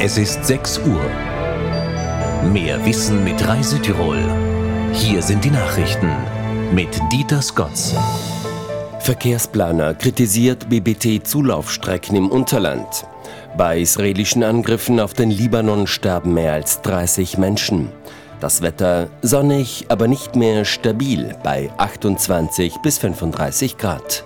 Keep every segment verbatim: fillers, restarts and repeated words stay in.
Es ist sechs Uhr. Mehr Wissen mit Rai Südtirol. Hier sind die Nachrichten mit Dieter Skotz. Verkehrsplaner kritisiert B B T-Zulaufstrecken im Unterland. Bei israelischen Angriffen auf den Libanon sterben mehr als dreißig Menschen. Das Wetter sonnig, aber nicht mehr stabil bei achtundzwanzig bis fünfunddreißig Grad.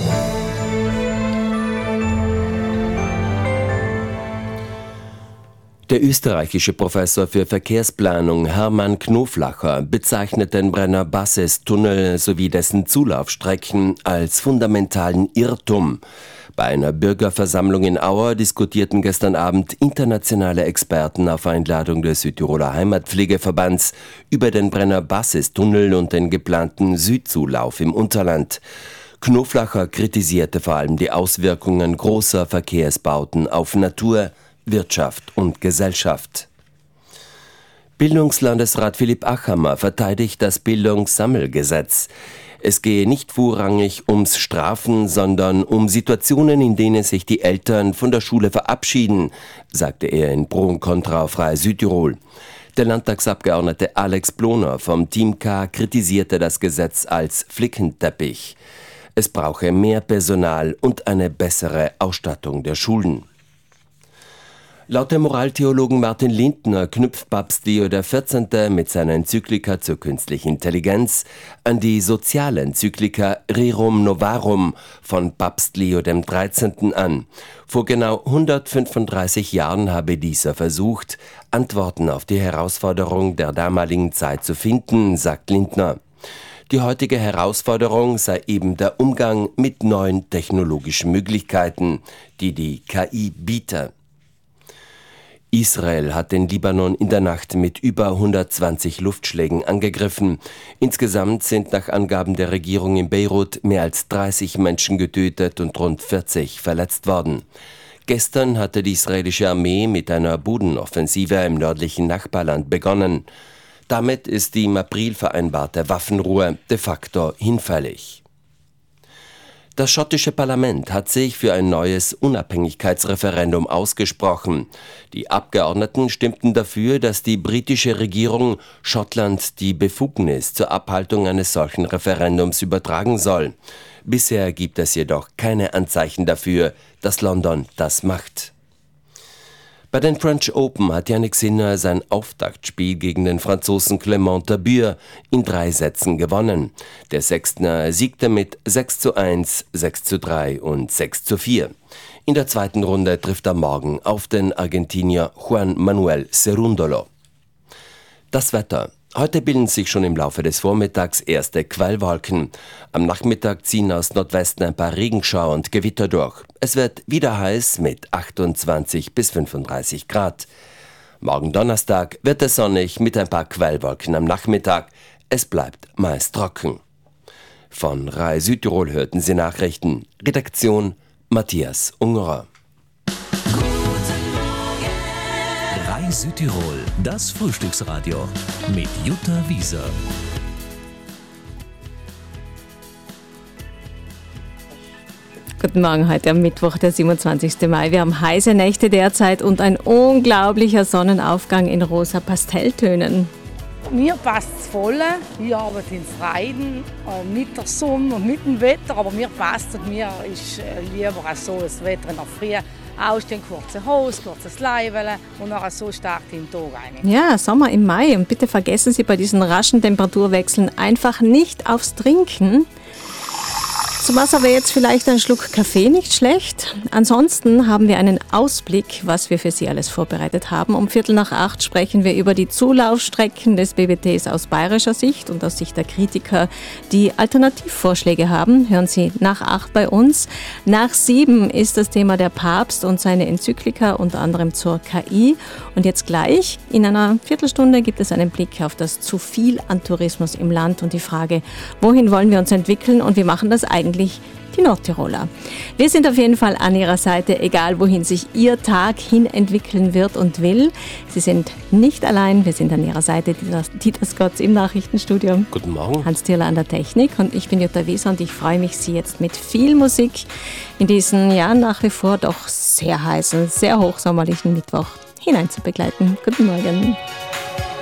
Der österreichische Professor für Verkehrsplanung Hermann Knoflacher bezeichnet den Brenner-Basses-Tunnel sowie dessen Zulaufstrecken als fundamentalen Irrtum. Bei einer Bürgerversammlung in Auer diskutierten gestern Abend internationale Experten auf Einladung des Südtiroler Heimatpflegeverbands über den Brenner-Basses-Tunnel und den geplanten Südzulauf im Unterland. Knoflacher kritisierte vor allem die Auswirkungen großer Verkehrsbauten auf Natur, Wirtschaft und Gesellschaft. Bildungslandesrat Philipp Achammer verteidigt das Bildungssammelgesetz. Es gehe nicht vorrangig ums Strafen, sondern um Situationen, in denen sich die Eltern von der Schule verabschieden, sagte er in Pro und Contra auf Rai Südtirol. Der Landtagsabgeordnete Alex Bloner vom Team K kritisierte das Gesetz als Flickenteppich. Es brauche mehr Personal und eine bessere Ausstattung der Schulen. Laut dem Moraltheologen Martin Lindner knüpft Papst Leo der vierzehnte mit seiner Enzyklika zur künstlichen Intelligenz an die soziale Enzyklika Rerum Novarum von Papst Leo dem dreizehnten an. Vor genau hundertfünfunddreißig Jahren habe dieser versucht, Antworten auf die Herausforderung der damaligen Zeit zu finden, sagt Lindner. Die heutige Herausforderung sei eben der Umgang mit neuen technologischen Möglichkeiten, die die K I biete. Israel hat den Libanon in der Nacht mit über hundertzwanzig Luftschlägen angegriffen. Insgesamt sind nach Angaben der Regierung in Beirut mehr als dreißig Menschen getötet und rund vierzig verletzt worden. Gestern hatte die israelische Armee mit einer Bodenoffensive im nördlichen Nachbarland begonnen. Damit ist die im April vereinbarte Waffenruhe de facto hinfällig. Das schottische Parlament hat sich für ein neues Unabhängigkeitsreferendum ausgesprochen. Die Abgeordneten stimmten dafür, dass die britische Regierung Schottland die Befugnis zur Abhaltung eines solchen Referendums übertragen soll. Bisher gibt es jedoch keine Anzeichen dafür, dass London das macht. Bei den French Open hat Jannik Sinner sein Auftaktspiel gegen den Franzosen Clément Tabure in drei Sätzen gewonnen. Der Sechstner siegte mit sechs zu eins, sechs zu drei und sechs zu vier. In der zweiten Runde trifft er morgen auf den Argentinier Juan Manuel Cerúndolo. Das Wetter. Heute bilden sich schon im Laufe des Vormittags erste Quellwolken. Am Nachmittag ziehen aus Nordwesten ein paar Regenschauer und Gewitter durch. Es wird wieder heiß mit achtundzwanzig bis fünfunddreißig Grad. Morgen Donnerstag wird es sonnig mit ein paar Quellwolken am Nachmittag. Es bleibt meist trocken. Von Rai Südtirol hörten Sie Nachrichten. Redaktion Matthias Ungerer. Rai Südtirol, das Frühstücksradio mit Jutta Wieser. Guten Morgen, heute am Mittwoch, der siebenundzwanzigsten Mai. Wir haben heiße Nächte derzeit und ein unglaublicher Sonnenaufgang in rosa Pastelltönen. Mir passt es voll. Ich arbeite in Freien mit der Sonne und mit dem Wetter, aber mir passt es. Mir ist lieber auch so das Wetter in der Früh. Ausstehen, kurze Hose, kurzes Leibele und nachher so stark in den Tag rein. Ja, Sommer im Mai. Und bitte vergessen Sie bei diesen raschen Temperaturwechseln einfach nicht aufs Trinken. Zum Wasser wäre jetzt vielleicht ein Schluck Kaffee nicht schlecht. Ansonsten haben wir einen Ausblick, was wir für Sie alles vorbereitet haben. Um Viertel nach acht sprechen wir über die Zulaufstrecken des B B Ts aus bayerischer Sicht und aus Sicht der Kritiker, die Alternativvorschläge haben. Hören Sie nach acht bei uns. Nach sieben ist das Thema der Papst und seine Enzyklika, unter anderem zur K I. Und jetzt gleich, in einer Viertelstunde, gibt es einen Blick auf das zu viel an Tourismus im Land und die Frage, wohin wollen wir uns entwickeln und wie machen das eigentlich die Nordtiroler. Wir sind auf jeden Fall an Ihrer Seite, egal wohin sich Ihr Tag hin entwickeln wird und will. Sie sind nicht allein, wir sind an Ihrer Seite, Dieter Skotz im Nachrichtenstudio. Guten Morgen. Hans Thierler an der Technik und ich bin Jutta Wieser und ich freue mich, Sie jetzt mit viel Musik in diesen, ja, nach wie vor doch sehr heißen, sehr hochsommerlichen Mittwoch hinein zu begleiten. Guten Morgen.